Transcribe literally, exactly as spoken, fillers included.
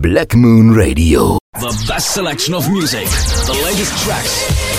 Black Moon Radio. The best selection of music, the latest tracks,